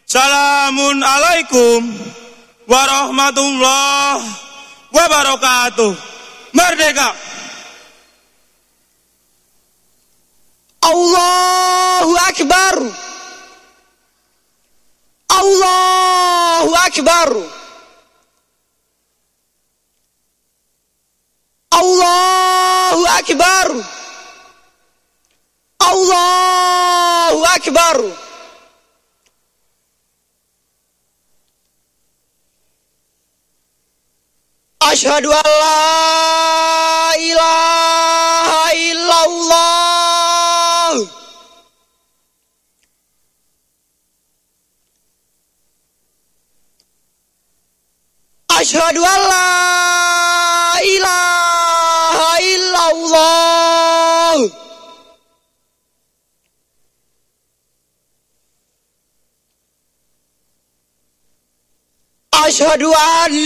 Salamun alaikum warahmatullahi wabarakatuh. Merdeka. Allahu Akbar. Allahu Akbar. Allahu Akbar. Allahu Akbar. Asyhadu an la ilaha illallah. Asyhadu an la ilaha illallah. Asyhadu an